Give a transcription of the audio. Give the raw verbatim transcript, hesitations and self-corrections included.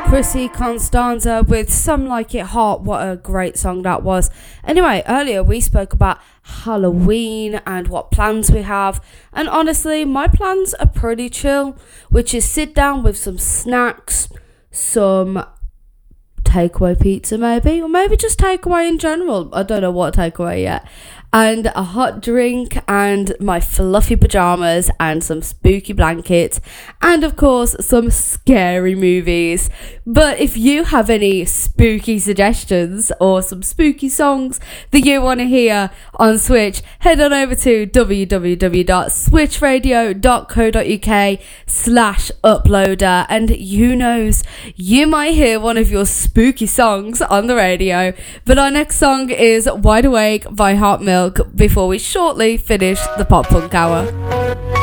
Chrissy Constanza with Some Like It Hot. What a great song that was. Anyway, earlier we spoke about Halloween and what plans we have. And honestly, my plans are pretty chill, which is sit down with some snacks, some takeaway pizza maybe, or maybe just takeaway in general. I don't know what takeaway yet. And a hot drink and my fluffy pajamas and some spooky blankets and of course some scary movies. But if you have any spooky suggestions or some spooky songs that you want to hear on Switch, head on over to w w w dot switch radio dot co dot u k slash uploader, and who knows, you might hear one of your spooky songs on the radio. But our next song is Wide Awake by Heart Milk before we shortly finish the Pop Punk Hour.